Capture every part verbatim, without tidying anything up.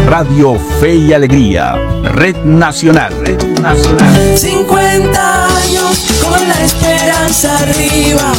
Radio Fe y Alegría, Red Nacional. Red Nacional. cincuenta años con la esperanza arriba.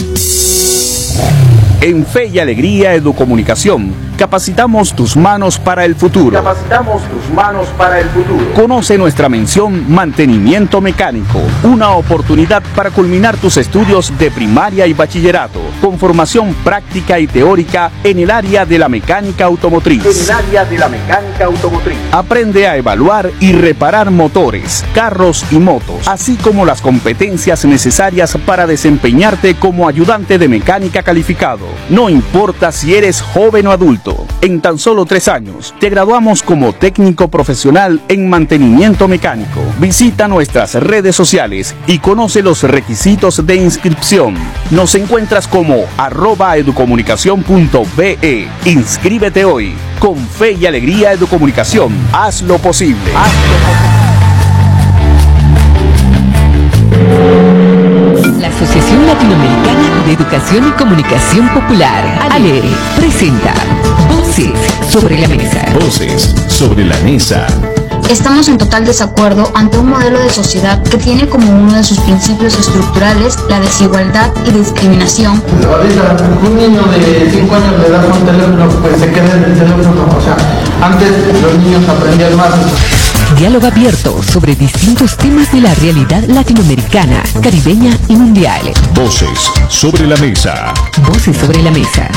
En Fe y Alegría Educomunicación, capacitamos tus manos para el futuro. Capacitamos tus manos para el futuro. Conoce nuestra mención Mantenimiento Mecánico, una oportunidad para culminar tus estudios de primaria y bachillerato, con formación práctica y teórica en el área de la mecánica automotriz. En el área de la mecánica automotriz. Aprende a evaluar y reparar motores, carros y motos, así como las competencias necesarias para desempeñarte como ayudante de mecánica calificado. No importa si eres joven o adulto, en tan solo tres años te graduamos como técnico profesional en mantenimiento mecánico. Visita nuestras redes sociales y conoce los requisitos de inscripción. Nos encuentras como arroba educomunicación punto be. Inscríbete hoy. Con Fe y Alegría Educomunicación, haz lo posible. Haz lo posible. La Asociación Latinoamericana de Educación y Comunicación Popular, ALERE, presenta Voces sobre la Mesa. Voces sobre la Mesa. Estamos en total desacuerdo ante un modelo de sociedad que tiene como uno de sus principios estructurales la desigualdad y discriminación. Ahorita, un niño de cinco años le das un teléfono, pues se queda en el teléfono. O sea, antes los niños aprendían más. Diálogo abierto sobre distintos temas de la realidad latinoamericana, caribeña y mundial. Voces sobre la Mesa. Voces sobre la Mesa.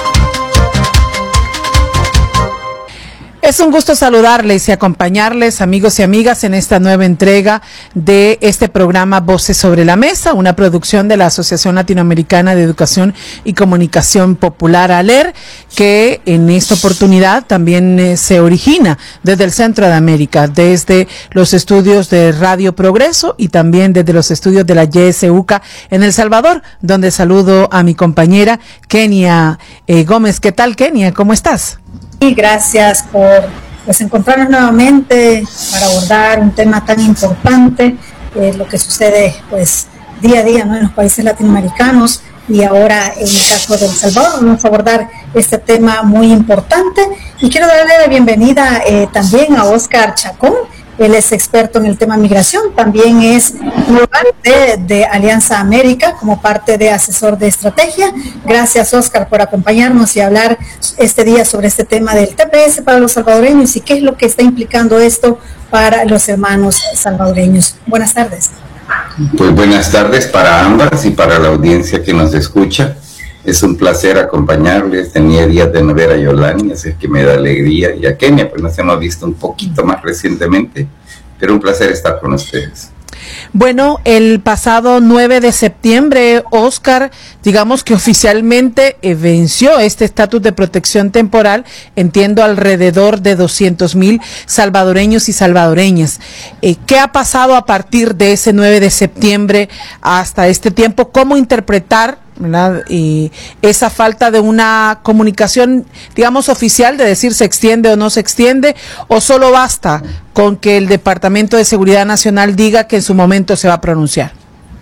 Es un gusto saludarles y acompañarles, amigos y amigas, en esta nueva entrega de este programa Voces sobre la Mesa, una producción de la Asociación Latinoamericana de Educación y Comunicación Popular, ALER, que en esta oportunidad también eh, se origina desde el Centro de América, desde los estudios de Radio Progreso y también desde los estudios de la Y S U C A en El Salvador, donde saludo a mi compañera Kenia eh, Gómez. ¿Qué tal, Kenia? ¿Cómo estás? Y gracias por pues, encontrarnos nuevamente para abordar un tema tan importante, eh, lo que sucede pues día a día, ¿no?, en los países latinoamericanos, y ahora en el caso de El Salvador vamos a abordar este tema muy importante. Y quiero darle la bienvenida eh, también a Oscar Chacón. Él es experto en el tema migración, también es parte de Alianza América como parte de asesor de estrategia. Gracias, Oscar, por acompañarnos y hablar este día sobre este tema del T P S para los salvadoreños y qué es lo que está implicando esto para los hermanos salvadoreños. Buenas tardes. Pues buenas tardes para ambas y para la audiencia que nos escucha. Es un placer acompañarles. Tenía días de no ver a Yolani, así que me da alegría. Y a Kenia, pues nos hemos visto un poquito más recientemente, pero un placer estar con ustedes. Bueno, el pasado nueve de septiembre, Oscar, digamos que oficialmente eh, venció este estatus de protección temporal, entiendo alrededor de doscientos mil salvadoreños y salvadoreñas. Eh, ¿Qué ha pasado a partir de ese nueve de septiembre hasta este tiempo? ¿Cómo interpretar, ¿verdad?, y esa falta de una comunicación, digamos, oficial, de decir se extiende o no se extiende, o solo basta con que el Departamento de Seguridad Nacional diga que en su momento se va a pronunciar?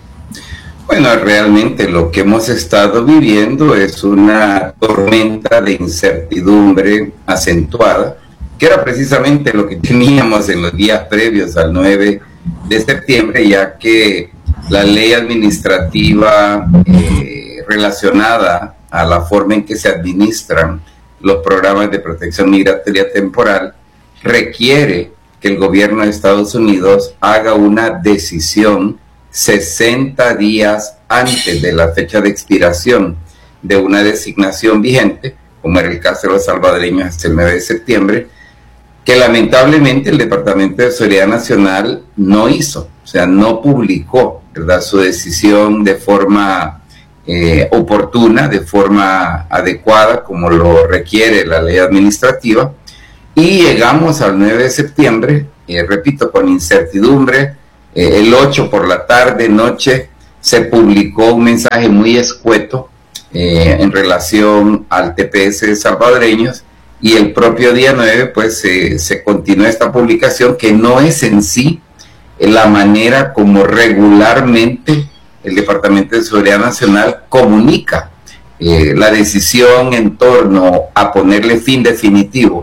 Bueno, realmente lo que hemos estado viviendo es una tormenta de incertidumbre acentuada, que era precisamente lo que teníamos en los días previos al nueve de septiembre, ya que la ley administrativa eh, relacionada a la forma en que se administran los programas de protección migratoria temporal requiere que el gobierno de Estados Unidos haga una decisión sesenta días antes de la fecha de expiración de una designación vigente, como era el caso de los salvadoreños hasta el nueve de septiembre, que lamentablemente el Departamento de Seguridad Nacional no hizo, o sea, no publicó, ¿verdad?, su decisión de forma eh, oportuna, de forma adecuada, como lo requiere la ley administrativa, y llegamos al nueve de septiembre, eh, repito, con incertidumbre. Eh, el ocho por la tarde, noche, se publicó un mensaje muy escueto eh, en relación al T P S de salvadoreños, y el propio día nueve pues eh, se continuó esta publicación, que no es en sí la manera como regularmente el Departamento de Seguridad Nacional comunica eh, la decisión en torno a ponerle fin definitivo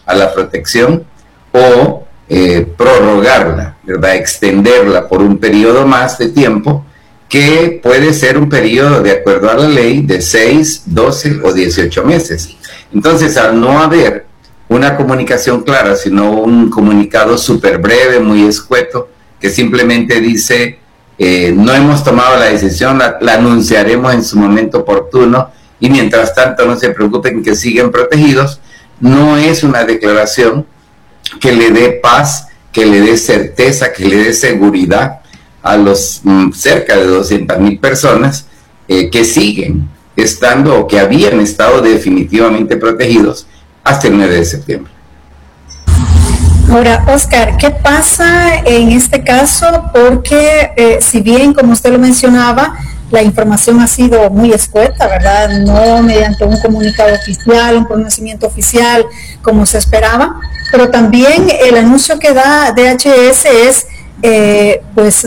a la protección o eh, prorrogarla, ¿verdad? Extenderla por un periodo más de tiempo, que puede ser un periodo, de acuerdo a la ley, de seis, doce o dieciocho meses. Entonces, al no haber una comunicación clara, sino un comunicado súper breve, muy escueto, que simplemente dice, eh, no hemos tomado la decisión, la, la anunciaremos en su momento oportuno, y mientras tanto no se preocupen que siguen protegidos, no es una declaración que le dé paz, que le dé certeza, que le dé seguridad a los mm, cerca de doscientas mil personas eh, que siguen estando o que habían estado definitivamente protegidos hasta el nueve de septiembre. Ahora, Oscar, ¿qué pasa en este caso? Porque eh, si bien, como usted lo mencionaba, la información ha sido muy escueta, ¿verdad? No mediante un comunicado oficial, un pronunciamiento oficial, como se esperaba, pero también el anuncio que da D H S es, eh, pues,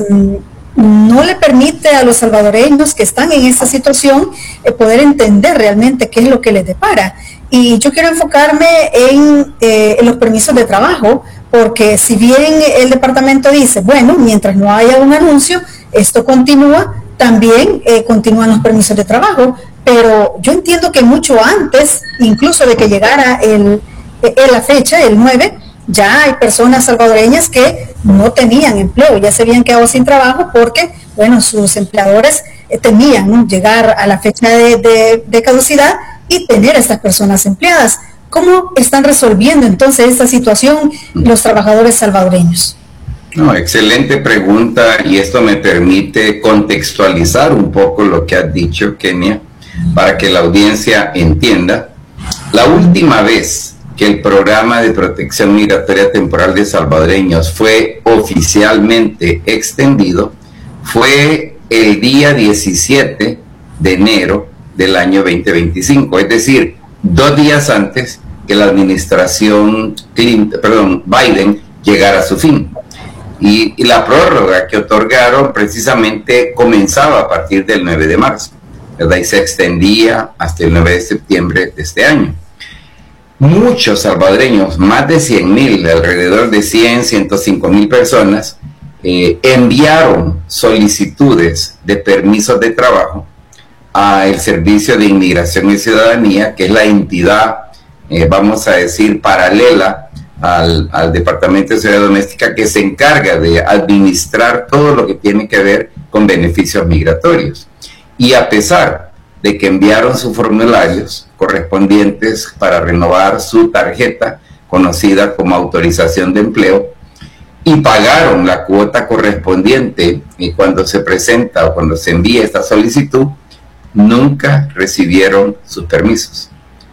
no le permite a los salvadoreños que están en esta situación eh, poder entender realmente qué es lo que les depara. Y yo quiero enfocarme en, eh, en los permisos de trabajo, porque si bien el departamento dice, bueno, mientras no haya un anuncio, esto continúa, también eh, continúan los permisos de trabajo, pero yo entiendo que mucho antes, incluso de que llegara el, eh, la fecha, el nueve, ya hay personas salvadoreñas que no tenían empleo, ya se habían quedado sin trabajo porque, bueno, sus empleadores eh, temían, ¿no?, llegar a la fecha de, de, de caducidad y tener a estas personas empleadas. ¿Cómo están resolviendo entonces esta situación los trabajadores salvadoreños? No, excelente pregunta, y esto me permite contextualizar un poco lo que has dicho, Kenia, para que la audiencia entienda. La última vez que el programa de protección migratoria temporal de salvadoreños fue oficialmente extendido fue el día diecisiete de enero del año veinte veinticinco, es decir, dos días antes que la administración Clinton, perdón, Biden llegara a su fin. Y, y la prórroga que otorgaron precisamente comenzaba a partir del nueve de marzo, ¿verdad? Y se extendía hasta el nueve de septiembre de este año. Muchos salvadoreños, más de cien mil, alrededor de cien, ciento cinco mil personas, eh, enviaron solicitudes de permisos de trabajo al Servicio de Inmigración y Ciudadanía, que es la entidad, eh, vamos a decir, paralela Al, al Departamento de Seguridad Doméstica, que se encarga de administrar todo lo que tiene que ver con beneficios migratorios. Y a pesar de que enviaron sus formularios correspondientes para renovar su tarjeta, conocida como autorización de empleo, y pagaron la cuota correspondiente, y cuando se presenta o cuando se envía esta solicitud, nunca recibieron sus permisos.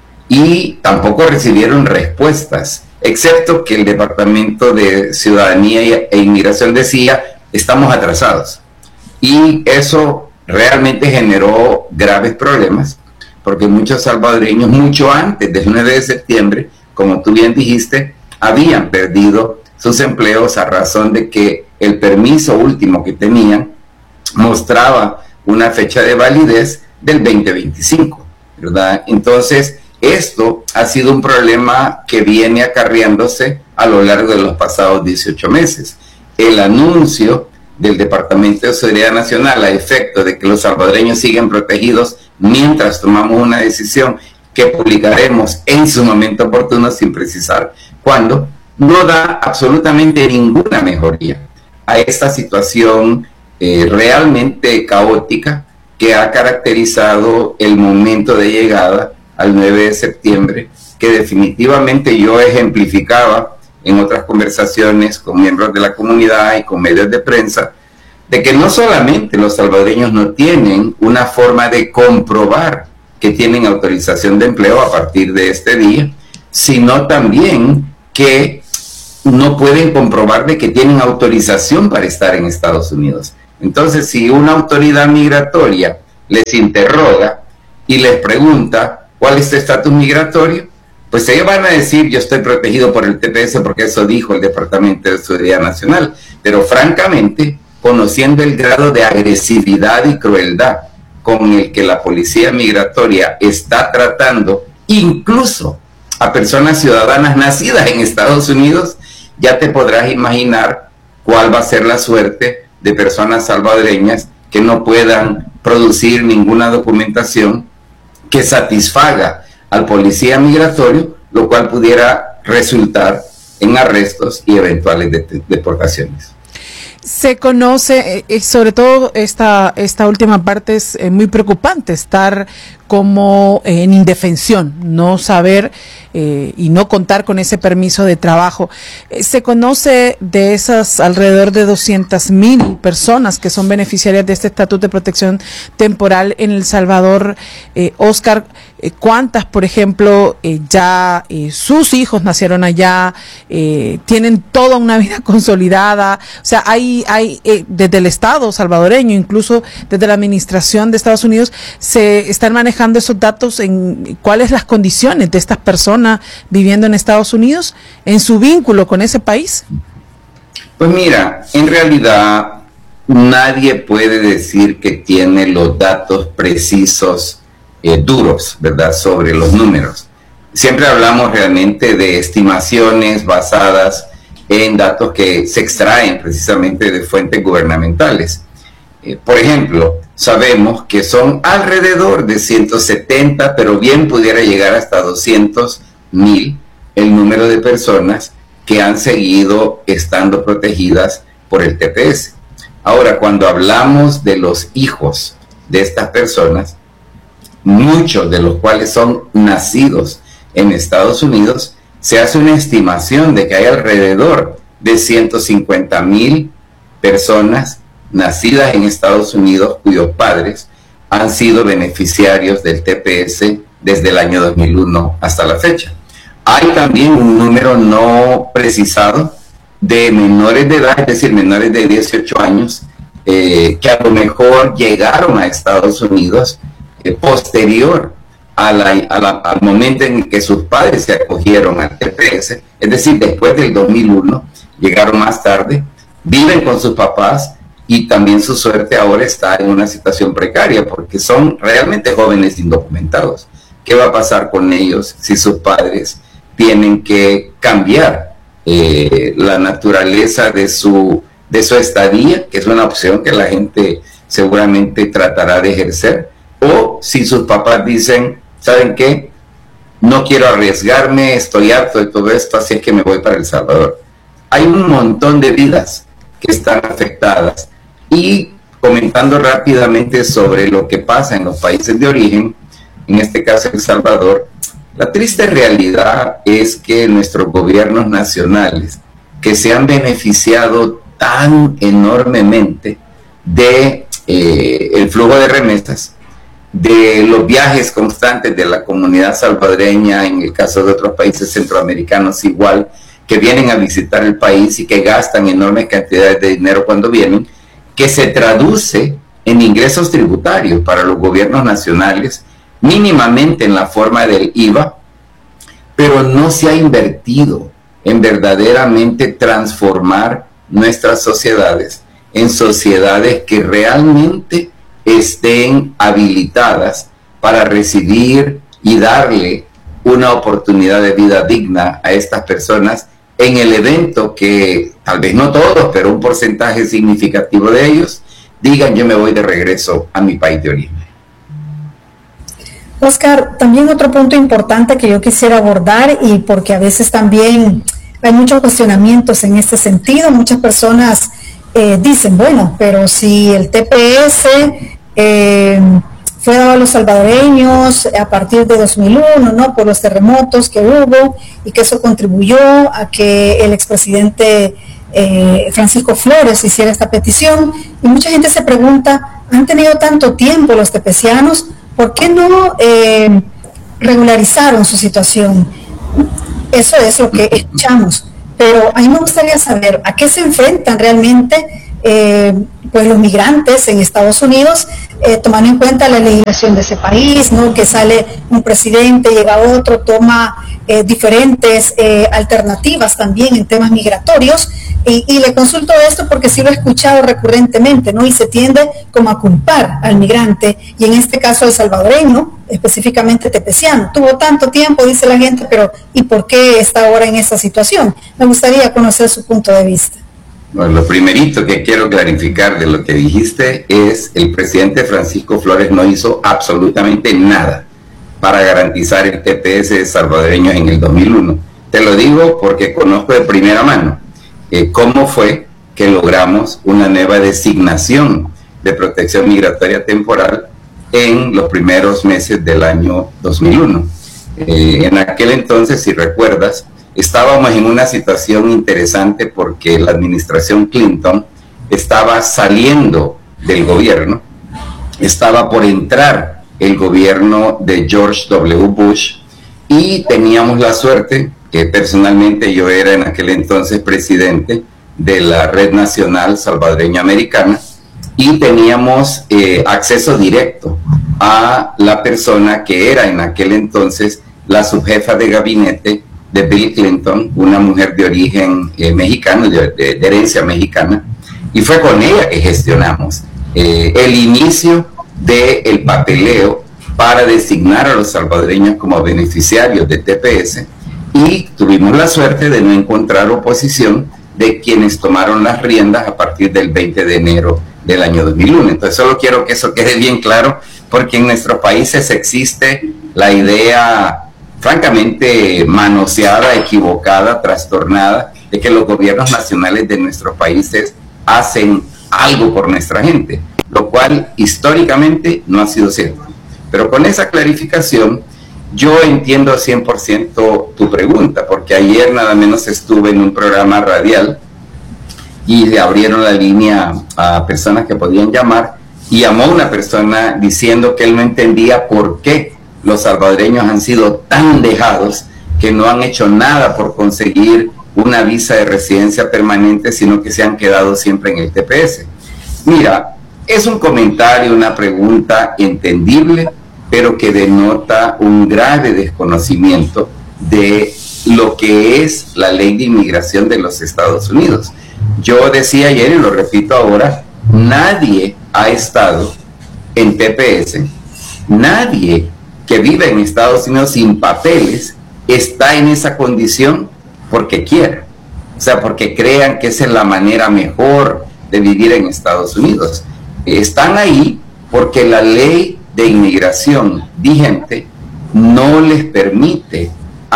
Y tampoco recibieron respuestas, excepto que el Departamento de Ciudadanía e Inmigración decía, estamos atrasados. Y eso realmente generó graves problemas, porque muchos salvadoreños, mucho antes del nueve de septiembre, como tú bien dijiste, habían perdido sus empleos a razón de que el permiso último que tenían mostraba una fecha de validez del veinte veinticinco, ¿verdad? Entonces, esto ha sido un problema que viene acarreándose a lo largo de los pasados dieciocho meses. El anuncio del Departamento de Seguridad Nacional a efecto de que los salvadoreños siguen protegidos mientras tomamos una decisión que publicaremos en su momento oportuno, sin precisar cuándo, no da absolutamente ninguna mejoría a esta situación eh, realmente caótica que ha caracterizado el momento de llegada al nueve de septiembre, que definitivamente yo ejemplificaba en otras conversaciones con miembros de la comunidad y con medios de prensa, de que no solamente los salvadoreños no tienen una forma de comprobar que tienen autorización de empleo a partir de este día, sino también que no pueden comprobar de que tienen autorización para estar en Estados Unidos. Entonces, si una autoridad migratoria les interroga y les pregunta ¿cuál es tu estatus migratorio?, pues ellos van a decir, yo estoy protegido por el T P S porque eso dijo el Departamento de Seguridad Nacional. Pero francamente, conociendo el grado de agresividad y crueldad con el que la policía migratoria está tratando incluso a personas ciudadanas nacidas en Estados Unidos, ya te podrás imaginar cuál va a ser la suerte de personas salvadoreñas que no puedan producir ninguna documentación que satisfaga al policía migratorio, lo cual pudiera resultar en arrestos y eventuales de- deportaciones. Se conoce, eh, sobre todo esta esta última parte es eh, muy preocupante, estar como eh, en indefensión, no saber eh, y no contar con ese permiso de trabajo. Eh, se conoce de esas alrededor de doscientas mil personas que son beneficiarias de este estatuto de protección temporal en El Salvador. eh, Oscar, eh, ¿cuántas, por ejemplo, eh, ya eh, sus hijos nacieron allá, eh, tienen toda una vida consolidada? O sea, hay, hay eh, desde el Estado salvadoreño, incluso desde la administración de Estados Unidos, se están manejando esos datos en cuáles las condiciones de estas personas viviendo en Estados Unidos, en su vínculo con ese país. Pues mira, en realidad nadie puede decir que tiene los datos precisos, eh, duros, ¿verdad?, sobre los números. Siempre hablamos realmente de estimaciones basadas en datos que se extraen precisamente de fuentes gubernamentales. Eh, por ejemplo, sabemos que son alrededor de ciento setenta, pero bien pudiera llegar hasta doscientos mil el número de personas que han seguido estando protegidas por el T P S. Ahora, cuando hablamos de los hijos de estas personas, muchos de los cuales son nacidos en Estados Unidos, se hace una estimación de que hay alrededor de ciento cincuenta mil personas nacidas en Estados Unidos cuyos padres han sido beneficiarios del T P S desde el año dos mil uno hasta la fecha. Hay también un número no precisado de menores de edad, es decir, menores de dieciocho años, eh, que a lo mejor llegaron a Estados Unidos eh, posterior a la, a la, al momento en que sus padres se acogieron al T P S, es decir, después del dos mil uno, llegaron más tarde, viven con sus papás, y también su suerte ahora está en una situación precaria porque son realmente jóvenes indocumentados. ¿Qué va a pasar con ellos si sus padres tienen que cambiar eh, la naturaleza de su, de su estadía, que es una opción que la gente seguramente tratará de ejercer? O si sus papás dicen, ¿saben qué? No quiero arriesgarme, estoy harto de todo esto, así es que me voy para El Salvador. Hay un montón de vidas que están afectadas. Y comentando rápidamente sobre lo que pasa en los países de origen, en este caso El Salvador, la triste realidad es que nuestros gobiernos nacionales, que se han beneficiado tan enormemente de eh, el flujo de remesas, de los viajes constantes de la comunidad salvadoreña, en el caso de otros países centroamericanos igual, que vienen a visitar el país y que gastan enormes cantidades de dinero cuando vienen, que se traduce en ingresos tributarios para los gobiernos nacionales, mínimamente en la forma del I V A, pero no se ha invertido en verdaderamente transformar nuestras sociedades en sociedades que realmente estén habilitadas para recibir y darle una oportunidad de vida digna a estas personas en el evento que, tal vez no todos, pero un porcentaje significativo de ellos, digan yo me voy de regreso a mi país de origen. Oscar, también otro punto importante que yo quisiera abordar, y porque a veces también hay muchos cuestionamientos en este sentido, muchas personas eh, dicen, bueno, pero si el T P S eh, fue dado a los salvadoreños a partir de dos mil uno, ¿no?, por los terremotos que hubo, y que eso contribuyó a que el expresidente eh, Francisco Flores hiciera esta petición, y mucha gente se pregunta, ¿han tenido tanto tiempo los tepecianos? ¿Por qué no eh, regularizaron su situación? Eso es lo que escuchamos, pero a mí me gustaría saber a qué se enfrentan realmente eh, pues los migrantes en Estados Unidos, eh, tomando en cuenta la legislación de ese país, ¿no? Que sale un presidente, llega otro, toma eh, diferentes eh, alternativas también en temas migratorios, y, y le consulto esto porque sí lo he escuchado recurrentemente, ¿no? Y se tiende como a culpar al migrante, y en este caso el salvadoreño, específicamente tepeciano, tuvo tanto tiempo, dice la gente, pero ¿y por qué está ahora en esta situación? Me gustaría conocer su punto de vista. Bueno, lo primerito que quiero clarificar de lo que dijiste es el presidente Francisco Flores no hizo absolutamente nada para garantizar el T P S de salvadoreños en el dos mil uno. Te lo digo porque conozco de primera mano eh, cómo fue que logramos una nueva designación de protección migratoria temporal en los primeros meses del año dos mil uno. Eh, en aquel entonces, si recuerdas, estábamos en una situación interesante porque la administración Clinton estaba saliendo del gobierno, estaba por entrar el gobierno de George W. Bush, y teníamos la suerte, que personalmente yo era en aquel entonces presidente de la Red Nacional Salvadoreña Americana, y teníamos eh, acceso directo a la persona que era en aquel entonces la subjefa de gabinete de Bill Clinton, una mujer de origen eh, mexicano, de, de, de herencia mexicana, y fue con ella que gestionamos eh, el inicio del papeleo para designar a los salvadoreños como beneficiarios de T P S, y tuvimos la suerte de no encontrar oposición de quienes tomaron las riendas a partir del veinte de enero del año dos mil uno. Entonces solo quiero que eso quede bien claro, porque en nuestros países existe la idea francamente manoseada, equivocada, trastornada, de que los gobiernos nacionales de nuestros países hacen algo por nuestra gente, lo cual históricamente no ha sido cierto. Pero con esa clarificación, yo entiendo cien por ciento tu pregunta, porque ayer nada menos estuve en un programa radial y le abrieron la línea a personas que podían llamar, y llamó una persona diciendo que él no entendía por qué los salvadoreños han sido tan dejados, que no han hecho nada por conseguir una visa de residencia permanente, sino que se han quedado siempre en el T P S. Mira, es un comentario, una pregunta entendible, pero que denota un grave desconocimiento de lo que es la ley de inmigración de los Estados Unidos. Yo decía ayer y lo repito ahora, nadie ha estado en T P S, nadie que vive en Estados Unidos sin papeles está en esa condición porque quiera, o sea, porque crean que esa es la manera mejor de vivir en Estados Unidos. Están ahí porque la ley de inmigración vigente no les permite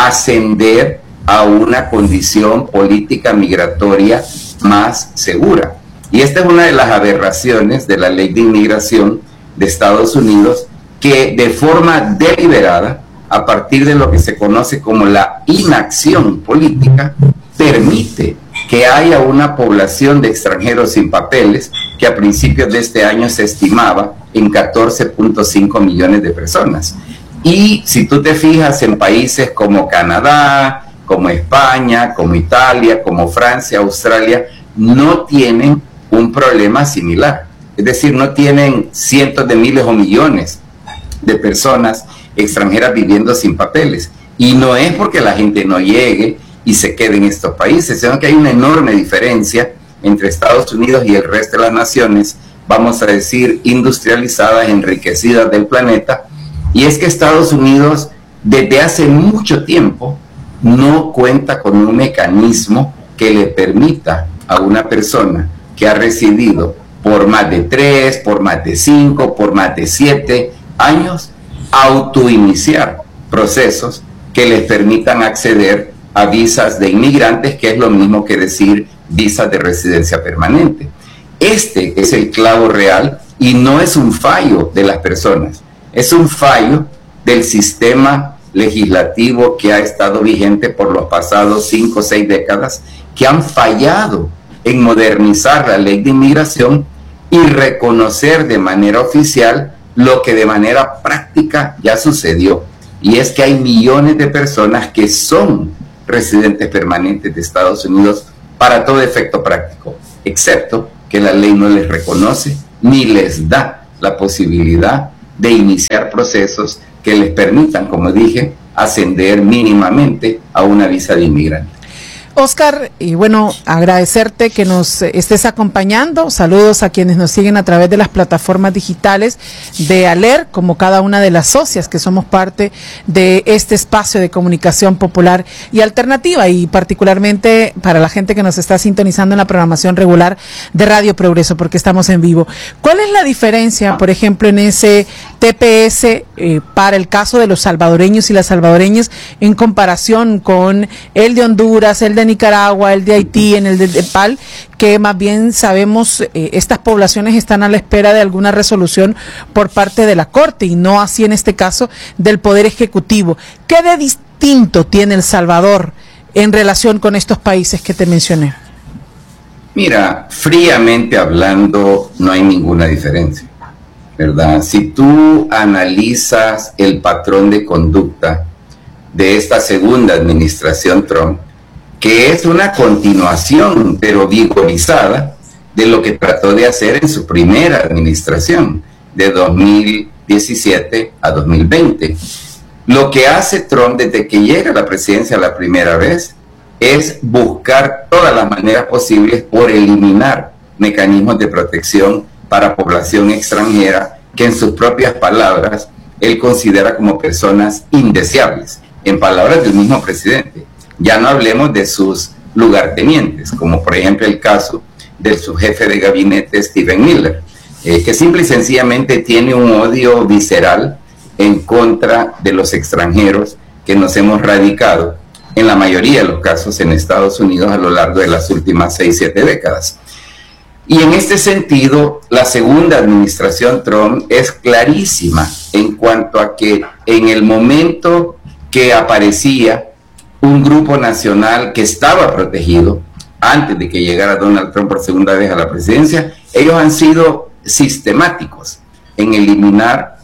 ascender a una condición política migratoria más segura. Y esta es una de las aberraciones de la ley de inmigración de Estados Unidos, que de forma deliberada, a partir de lo que se conoce como la inacción política, permite que haya una población de extranjeros sin papeles que a principios de este año se estimaba en catorce punto cinco millones de personas. Y si tú te fijas en países como Canadá, como España, como Italia, como Francia, Australia, no tienen un problema similar. Es decir, no tienen cientos de miles o millones de personas extranjeras viviendo sin papeles. Y no es porque la gente no llegue y se quede en estos países, sino que hay una enorme diferencia entre Estados Unidos y el resto de las naciones, vamos a decir, industrializadas, enriquecidas del planeta. Y es que Estados Unidos desde hace mucho tiempo no cuenta con un mecanismo que le permita a una persona que ha residido por más de tres, por más de cinco, por más de siete años, autoiniciar procesos que les permitan acceder a visas de inmigrantes, que es lo mismo que decir visas de residencia permanente. Este es el clavo real y no es un fallo de las personas, es un fallo del sistema legislativo que ha estado vigente por los pasados cinco o seis décadas, que han fallado en modernizar la ley de inmigración y reconocer de manera oficial lo que de manera práctica ya sucedió, y es que hay millones de personas que son residentes permanentes de Estados Unidos para todo efecto práctico, excepto que la ley no les reconoce ni les da la posibilidad de iniciar procesos que les permitan, como dije, ascender mínimamente a una visa de inmigrante. Óscar, y bueno, agradecerte que nos estés acompañando. Saludos a quienes nos siguen a través de las plataformas digitales de ALER, como cada una de las socias que somos parte de este espacio de comunicación popular y alternativa, y particularmente para la gente que nos está sintonizando en la programación regular de Radio Progreso, porque estamos en vivo. ¿Cuál es la diferencia, por ejemplo, en ese T P S eh, para el caso de los salvadoreños y las salvadoreñas en comparación con el de Honduras, el de Nicaragua, el de Haití, en el de Nepal, que más bien sabemos eh, estas poblaciones están a la espera de alguna resolución por parte de la Corte y no así en este caso del Poder Ejecutivo? ¿Qué de distinto tiene El Salvador en relación con estos países que te mencioné? Mira, fríamente hablando, no hay ninguna diferencia, ¿verdad? Si tú analizas el patrón de conducta de esta segunda administración Trump, que es una continuación, pero vigorizada, de lo que trató de hacer en su primera administración, de dos mil diecisiete a dos mil veinte. Lo que hace Trump desde que llega a la presidencia la primera vez es buscar todas las maneras posibles por eliminar mecanismos de protección para población extranjera que, en sus propias palabras, él considera como personas indeseables, en palabras del mismo presidente. Ya no hablemos de sus lugartenientes, como por ejemplo el caso del subjefe de gabinete Stephen Miller, eh, que simple y sencillamente tiene un odio visceral en contra de los extranjeros que nos hemos radicado, en la mayoría de los casos en Estados Unidos, a lo largo de las últimas seis, siete décadas. Y en este sentido, la segunda administración Trump es clarísima en cuanto a que en el momento que aparecía un grupo nacional que estaba protegido antes de que llegara Donald Trump por segunda vez a la presidencia, ellos han sido sistemáticos en eliminar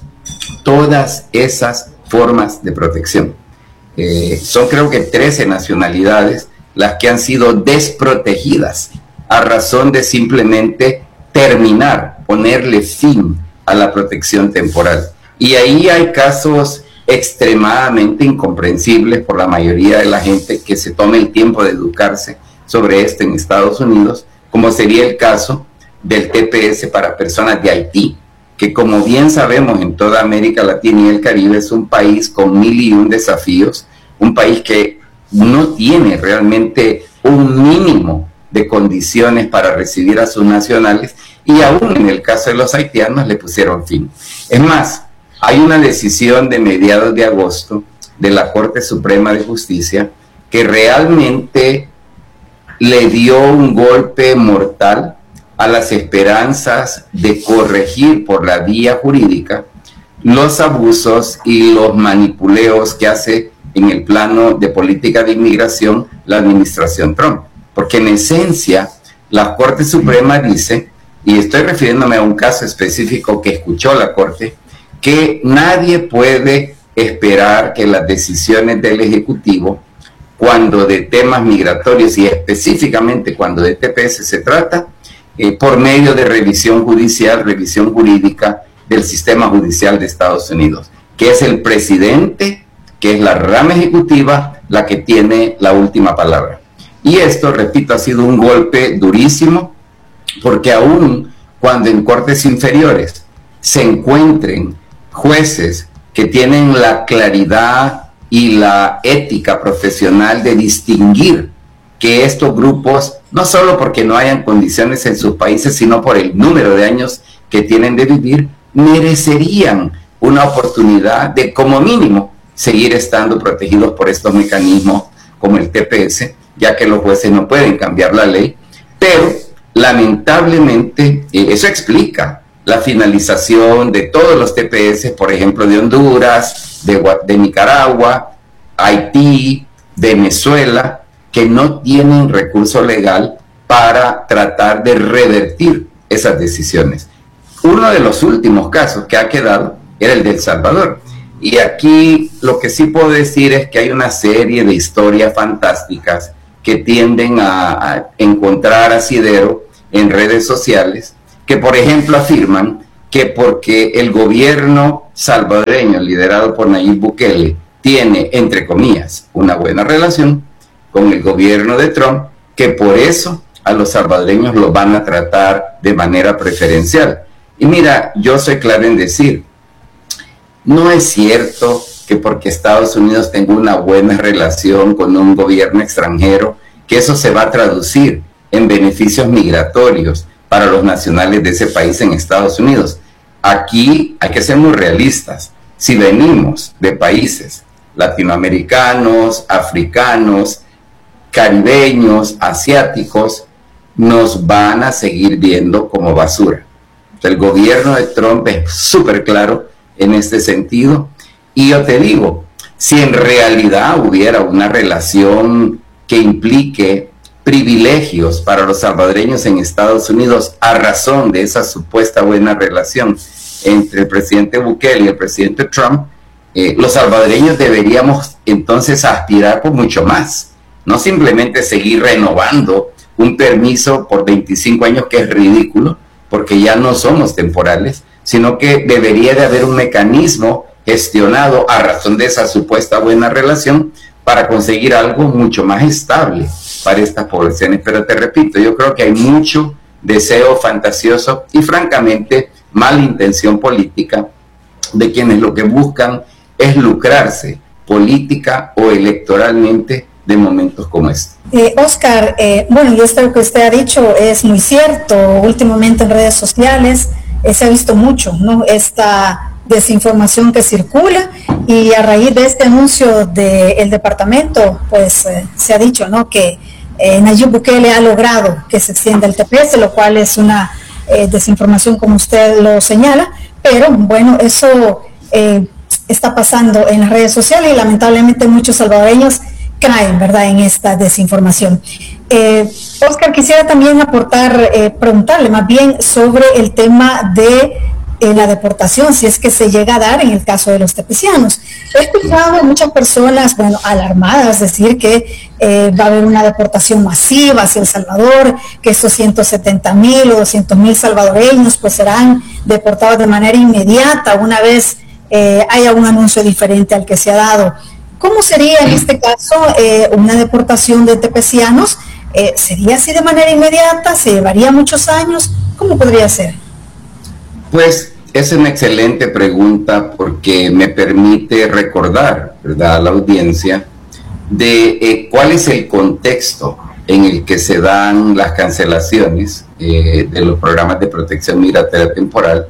todas esas formas de protección. Eh, son creo que trece nacionalidades las que han sido desprotegidas a razón de simplemente terminar, ponerle fin a la protección temporal. Y ahí hay casos extremadamente incomprensibles por la mayoría de la gente que se tome el tiempo de educarse sobre esto en Estados Unidos, como sería el caso del T P S para personas de Haití, que como bien sabemos en toda América Latina y el Caribe es un país con mil y un desafíos, un país que no tiene realmente un mínimo de condiciones para recibir a sus nacionales, y aún en el caso de los haitianos le pusieron fin. Es más, hay una decisión de mediados de agosto de la Corte Suprema de Justicia que realmente le dio un golpe mortal a las esperanzas de corregir por la vía jurídica los abusos y los manipuleos que hace en el plano de política de inmigración la administración Trump. Porque en esencia la Corte Suprema dice, y estoy refiriéndome a un caso específico que escuchó la Corte, que nadie puede esperar que las decisiones del Ejecutivo, cuando de temas migratorios y específicamente cuando de T P S se trata, eh, por medio de revisión judicial, revisión jurídica del sistema judicial de Estados Unidos, que es el presidente, que es la rama ejecutiva, la que tiene la última palabra. Y esto, repito, ha sido un golpe durísimo, porque aún cuando en cortes inferiores se encuentren jueces que tienen la claridad y la ética profesional de distinguir que estos grupos, no solo porque no hayan condiciones en sus países, sino por el número de años que tienen de vivir, merecerían una oportunidad de, como mínimo, seguir estando protegidos por estos mecanismos como el T P S, ya que los jueces no pueden cambiar la ley, pero lamentablemente eh, eso explica la finalización de todos los T P S, por ejemplo, de Honduras, de, de Nicaragua, Haití, Venezuela, que no tienen recurso legal para tratar de revertir esas decisiones. Uno de los últimos casos que ha quedado era el de El Salvador. Y aquí lo que sí puedo decir es que hay una serie de historias fantásticas que tienden a, a encontrar asidero en redes sociales que, por ejemplo, afirman que porque el gobierno salvadoreño liderado por Nayib Bukele tiene, entre comillas, una buena relación con el gobierno de Trump, que por eso a los salvadoreños los van a tratar de manera preferencial. Y mira, yo soy claro en decir, no es cierto que porque Estados Unidos tenga una buena relación con un gobierno extranjero, que eso se va a traducir en beneficios migratorios para los nacionales de ese país en Estados Unidos. Aquí hay que ser muy realistas. Si venimos de países latinoamericanos, africanos, caribeños, asiáticos, nos van a seguir viendo como basura. El gobierno de Trump es súper claro en este sentido. Y yo te digo, si en realidad hubiera una relación que implique privilegios para los salvadoreños en Estados Unidos a razón de esa supuesta buena relación entre el presidente Bukele y el presidente Trump, eh, los salvadoreños deberíamos entonces aspirar por mucho más, no simplemente seguir renovando un permiso por veinticinco años, que es ridículo, porque ya no somos temporales, sino que debería de haber un mecanismo gestionado a razón de esa supuesta buena relación para conseguir algo mucho más estable para estas poblaciones. Pero te repito, yo creo que hay mucho deseo fantasioso y francamente mala intención política de quienes lo que buscan es lucrarse política o electoralmente de momentos como este. Eh, Oscar, eh, bueno, y esto que usted ha dicho es muy cierto. Últimamente en redes sociales eh, se ha visto mucho, ¿no?, esta desinformación que circula, y a raíz de este anuncio del departamento, pues eh, se ha dicho, ¿no?, que eh, Nayib Bukele ha logrado que se extienda el T P S, lo cual es una eh, desinformación, como usted lo señala, pero bueno, eso eh, está pasando en las redes sociales y lamentablemente muchos salvadoreños caen, ¿verdad?, en esta desinformación. Eh, Oscar, quisiera también aportar, eh, preguntarle más bien sobre el tema de eh, la deportación, si es que se llega a dar en el caso de los tepecianos. He escuchado a muchas personas, bueno, alarmadas, decir que eh, va a haber una deportación masiva hacia El Salvador, que esos ciento setenta mil o doscientos mil salvadoreños pues serán deportados de manera inmediata una vez eh, haya un anuncio diferente al que se ha dado. ¿Cómo sería en este caso eh, una deportación de tepecianos? Eh, ¿Sería así de manera inmediata? ¿Se llevaría muchos años? ¿Cómo podría ser? Pues es una excelente pregunta porque me permite recordar, ¿verdad?, a la audiencia de eh, cuál es el contexto en el que se dan las cancelaciones eh, de los programas de protección migratoria temporal,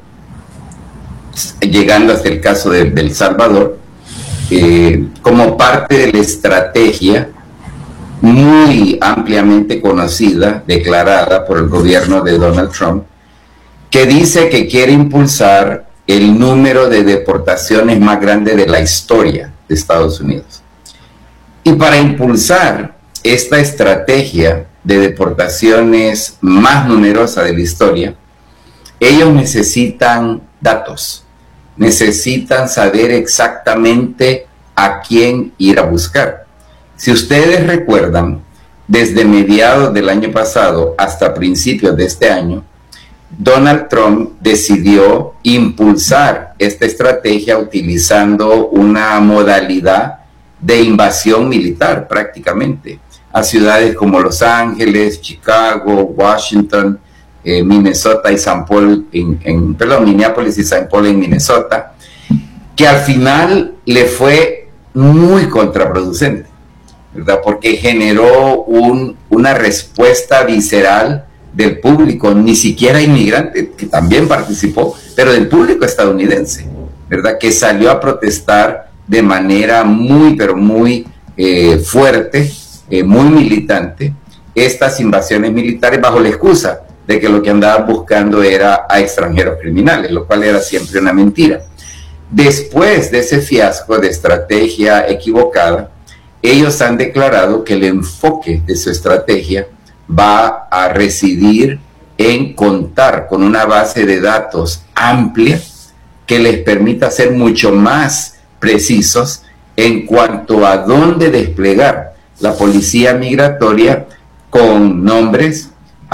llegando hasta el caso de, de El Salvador, eh, como parte de la estrategia muy ampliamente conocida, declarada por el gobierno de Donald Trump, que dice que quiere impulsar el número de deportaciones más grande de la historia de Estados Unidos. Y para impulsar esta estrategia de deportaciones más numerosa de la historia, ellos necesitan datos, necesitan saber exactamente a quién ir a buscar. Si ustedes recuerdan, desde mediados del año pasado hasta principios de este año, Donald Trump decidió impulsar esta estrategia utilizando una modalidad de invasión militar prácticamente a ciudades como Los Ángeles, Chicago, Washington, eh, Minnesota y Saint Paul, en, en, perdón, Minneapolis y Saint Paul en Minnesota, que al final le fue muy contraproducente, ¿verdad?, porque generó un, una respuesta visceral del público, ni siquiera inmigrante, que también participó, pero del público estadounidense, ¿verdad?, que salió a protestar de manera muy, pero muy eh, fuerte, eh, muy militante, estas invasiones militares bajo la excusa de que lo que andaban buscando era a extranjeros criminales, lo cual era siempre una mentira. Después de ese fiasco de estrategia equivocada, ellos han declarado que el enfoque de su estrategia va a residir en contar con una base de datos amplia que les permita ser mucho más precisos en cuanto a dónde desplegar la policía migratoria, con nombres,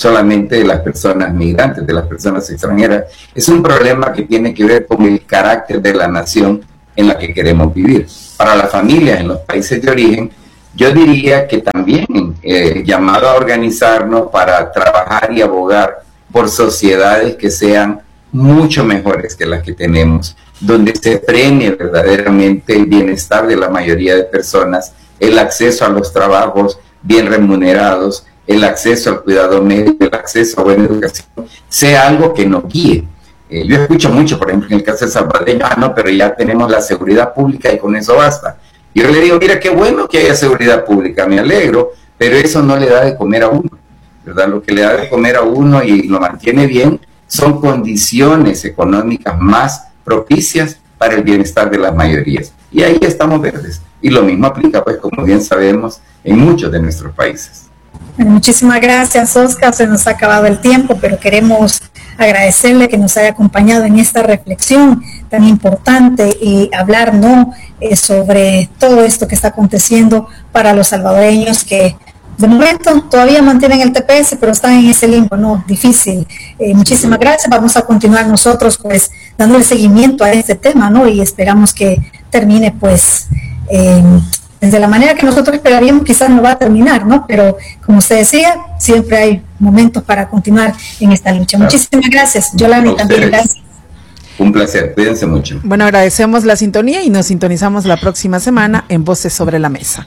solamente de las personas migrantes, de las personas extranjeras. Es un problema que tiene que ver con el carácter de la nación en la que queremos vivir. Para las familias en los países de origen, yo diría que también eh, llamado a organizarnos para trabajar y abogar por sociedades que sean mucho mejores que las que tenemos, donde se premie verdaderamente el bienestar de la mayoría de personas, el acceso a los trabajos bien remunerados, el acceso al cuidado médico, el acceso a buena educación, sea algo que nos guíe. Eh, yo escucho mucho, por ejemplo, en el caso de salvadoreño, ah, no, pero ya tenemos la seguridad pública y con eso basta. Yo le digo, mira, qué bueno que haya seguridad pública, me alegro, pero eso no le da de comer a uno, ¿verdad? Lo que le da de comer a uno y lo mantiene bien son condiciones económicas más propicias para el bienestar de las mayorías. Y ahí estamos verdes. Y lo mismo aplica, pues, como bien sabemos, en muchos de nuestros países. Bueno, muchísimas gracias, Oscar. Se nos ha acabado el tiempo, pero queremos agradecerle que nos haya acompañado en esta reflexión tan importante y hablar no eh, sobre todo esto que está aconteciendo para los salvadoreños que de momento todavía mantienen el T P S, pero están en ese limbo, no, difícil. Eh, muchísimas gracias. Vamos a continuar nosotros, pues, dándole seguimiento a este tema, ¿no? Y esperamos que termine, pues, eh, desde la manera que nosotros esperaríamos. Quizás no va a terminar, ¿no? Pero, como usted decía, siempre hay momentos para continuar en esta lucha. Claro. Muchísimas gracias. Yolanda, también gracias. Un placer. Cuídense mucho. Bueno, agradecemos la sintonía y nos sintonizamos la próxima semana en Voces sobre la Mesa.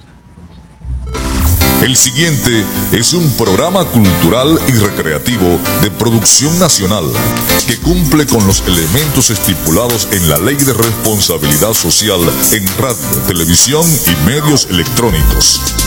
El siguiente es un programa cultural y recreativo de producción nacional que cumple con los elementos estipulados en la Ley de Responsabilidad Social en radio, televisión y medios electrónicos.